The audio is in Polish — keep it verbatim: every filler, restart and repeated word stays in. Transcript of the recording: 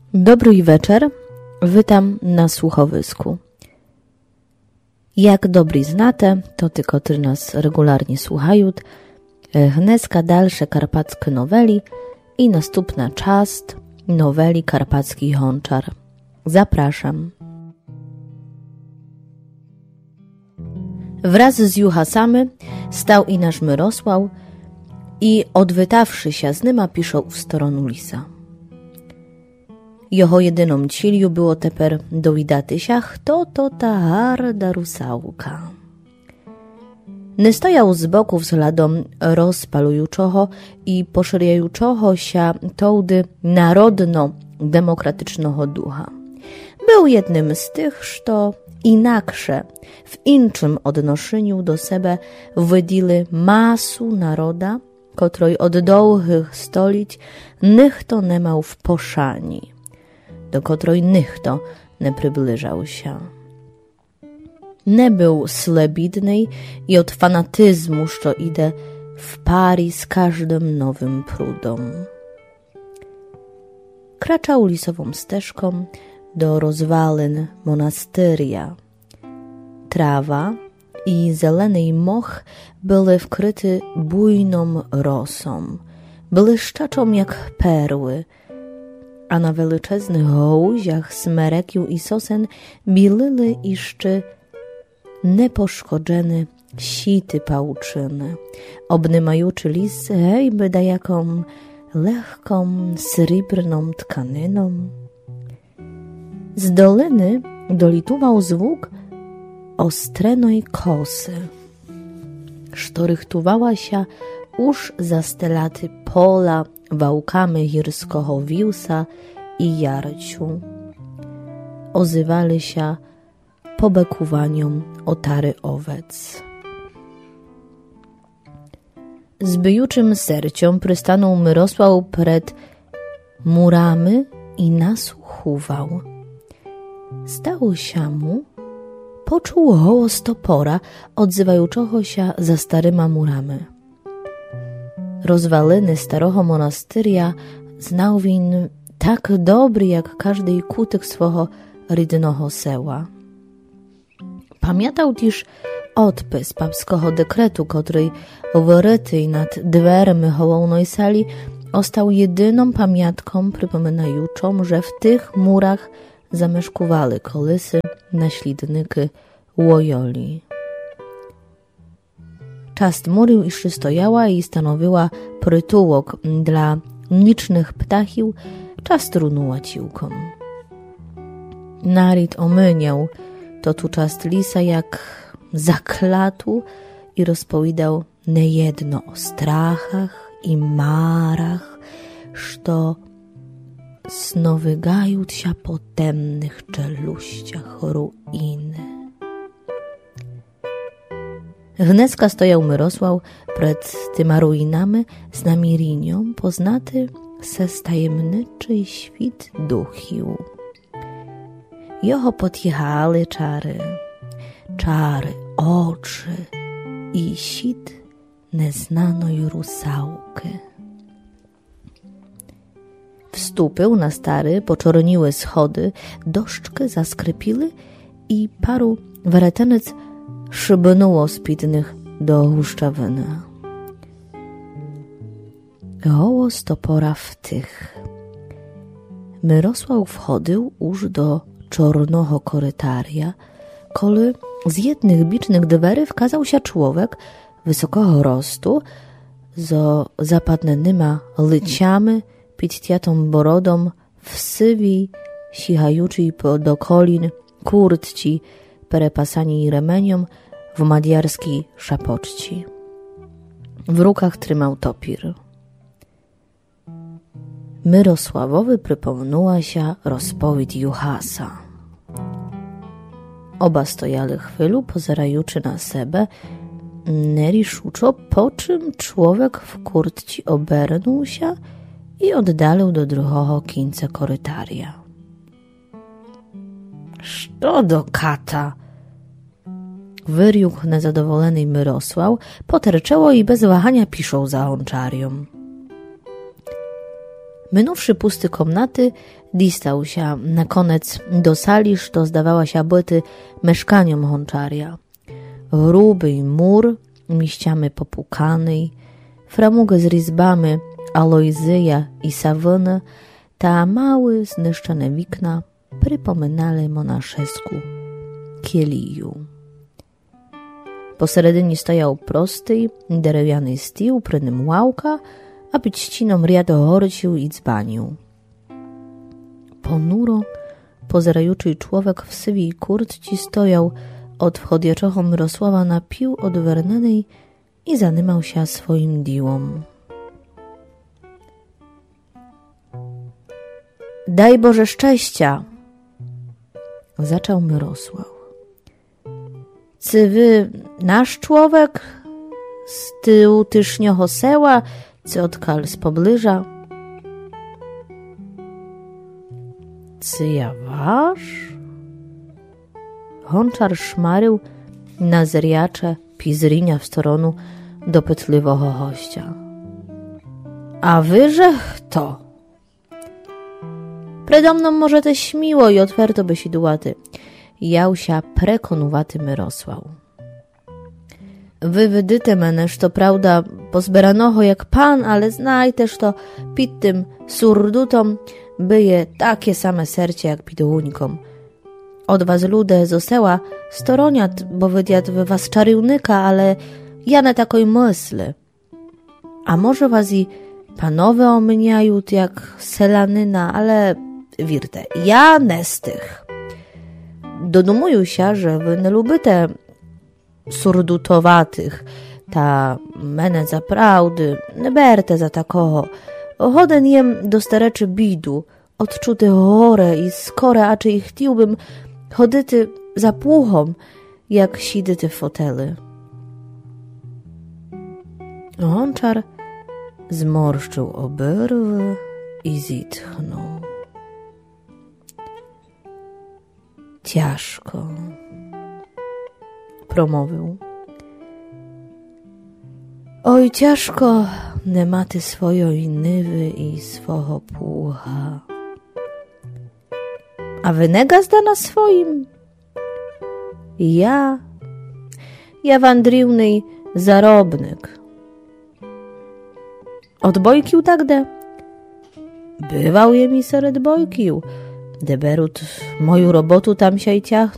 Dobry wieczór, witam na słuchowisku. Jak dobry znate, to ty, którzy nas regularnie słuchają, dneska dalsze karpackie noweli i następna czast noweli Karpacki Honczar. Zapraszam. Wraz z Juhasamy stał i nasz Myrosław i odwytawszy się z nyma piszą w stronę lisa. Jeho jedyną ciliu było teper dowidaty się, kto to ta harda rusałka. Nie stojał z boku względom rozpalującego i poszerjającego się tołdy narodno-demokratycznego ducha. Był jednym z tych, co inaksze w inczym odnoszeniu do siebie wydili masu naroda, której od długich stolic nichto nie miał w poszani, do której nichto nie przybliżał się. Nie był slebidny i od fanatyzmu, co idzie w pari z każdym nowym prudom. Kraczał lisową ścieżką do rozwalin monastyria. Trawa i zielony moch były wkryte bujną rosą, błyszczaczą jak perły, a na wielczeznych hołziach smerekiu i sosen bilili jeszcze nieposzkodzone sity pałczyny, obnymajuczy lis hejby da jaką lekką, srebrną tkaniną. Z doliny dolituwał zwuk ostrenej kosy, što rychtowała się już za stelaty pola wałkami górskiego wiłsa i jarciu. Ozywali się pobekuwaniom otary owiec. Z bijuczym serciem przystanął Myrosław przed murami i nasłuchował. Stało się mu, poczuł głos topora odzywającego się za staryma murami. Rozwaliny starego monastyria znał win tak dobry jak każdy kutek swego rydnego seła. Pamiętał też odpis papskiego dekretu, który wyryty nad dwermi hołownej sali ostał jedyną pamiątką przypominającą, że w tych murach zamieszkowali kolysy naśladniki Łojoli. Czast murił jeszcze stojała i stanowiła przytułok dla licznych ptachił, czast runęła ciłką. Narit omyniał to tu czast lisa jak zaklatu i rozpowiadał niejedno o strachach i marach, što snowygają się po temnych czeluściach ruiny. Wneska stojał Myrosław przed tyma ruinami z namierinią poznaty se stajemniczy świt duchił. Jeho podjechali czary, czary oczy i sit neznanej rusałki. Wstąpił na stary, poczorniłe schody, doszczki zaskrypili i paru weretenic szybnęło spidnych do huszczawiny. Głos topora wtych. Myrosław wchodził już do czarnego korytarza, kole z jednych bicznych dwery wkazał się człowiek wysokiego rostu, z zapadnymi lyciami, pittiatą borodą, w sywi, sichajuczy do kolin, kurtci, perepasani remeniom, w madiarskiej szapoczci. W rukach trzymał topir. Myrosławowi przypomniała się rozpowiedź Juhasa. Oba stojali chwilu, pozerajuczy na siebie, nieriszuczo, po czym człowiek w kurtci obernuł się i oddalił do drugiego końca korytarza. „Što do kata?” wyriókł niezadowolony Myrosław, poterczeło i bez wahania piszą za Honczarią. Mynąwszy pusty komnaty, distał się na konec do sali, što zdawała się byty mieszkaniom Hončarja. Грубий mur, місцями попуканий, фрамуги з різьбами Alojzyja i Sawony ta mały, zniszczone wikna przypominali monaszesku kieliju. Poseredyni stojał prosty, drewniany stół, przy nim ławka, a pod ściną riad horcił i dzbanił. Ponuro, pozerajuczy człowiek w sywej kurtci stojał od wchodzącego Mirosława na pił odwernenej i zanymał się swoim diłom. Daj Boże szczęścia! Zaczął Mirosław. Czy wy nasz człowiek z tyłu tyżnioho seła, czy odkal z pobliża? Czy ja wasz? Hončar szmarył na zeriacze pizrynia w stronę dopytliwego gościa. A wyże kto? Predo mną może te śmiło i otwarto by sidłaty. Jałsia prekonuwaty Mirosław. Wy wydyte meneż, to prawda, pozberanoho jak pan, ale znaj też to pід tym surdutom byje takie same sercie jak pід łuńkom. Od was ludę z oseła storoniat, bo wydiad wy was czarywnyka, ale ja na takoj myślę. A może was i panowe omyniają jak selanyna, ale wirte, ja nie z tych. Dodumują się, że wy nie lubicie surdutowatych, ta mene za prawdy, nie berte za takoho. Choden jem do stareczy bidu, odczuty chore i skore, a czy ich chciałbym chodyty za płuchom, jak sidyty w fotely. Hončar zmorszczył obrwy i zitchnął. Ciężko, promówił. Oj, ciężko, nie maty swojej nywy i swojego płucha. A wy nie gazda na swoim? Ja, ja wandriwny zarobnyk. Od bojkił tak de? Bywał je mi seret bojkił. Deberut moją robotu tam się i ciachnął.